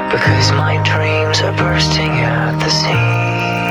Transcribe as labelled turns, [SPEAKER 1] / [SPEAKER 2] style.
[SPEAKER 1] Because my dreams are bursting at the seams.